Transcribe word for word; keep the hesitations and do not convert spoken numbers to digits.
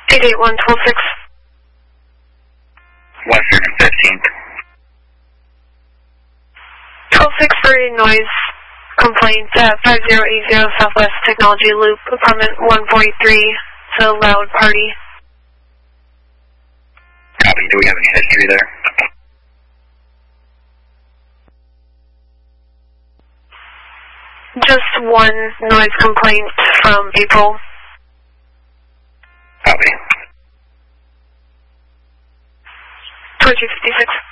eight eight one twelve six. one hundred fifteenth. twelve six for a noise complaint at five zero eight zero Southwest Technology Loop, apartment one forty-three. It's a loud party. Copy. Do we have any history there? Just one noise complaint from April. Copy. twenty-two fifty-six.